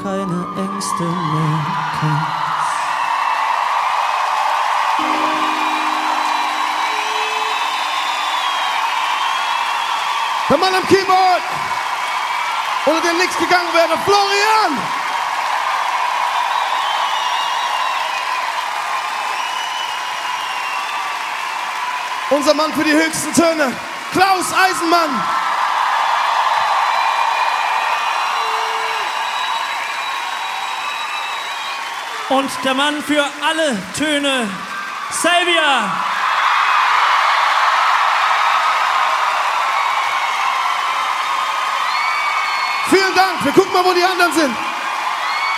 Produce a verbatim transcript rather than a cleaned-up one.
keine Ängste mehr kennst. Der Mann am Keyboard, ohne den nichts gegangen wäre, Florian! Unser Mann für die höchsten Töne, Klaus Eisenmann! Und der Mann für alle Töne, Xavier! Vielen Dank. Wir gucken mal, wo die anderen sind.